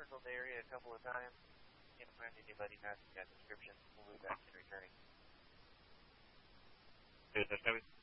circled the area a couple of times. Can't find anybody matching that description. We'll move back and returning. Is that coming?